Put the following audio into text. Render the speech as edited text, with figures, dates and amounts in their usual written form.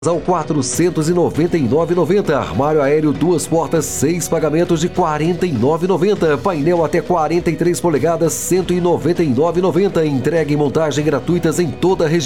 ao 499,90. Armário aéreo 2 portas, 6 pagamentos de 49,90. Painel até 43 polegadas, 199,90. Entrega e montagem gratuitas em toda a região.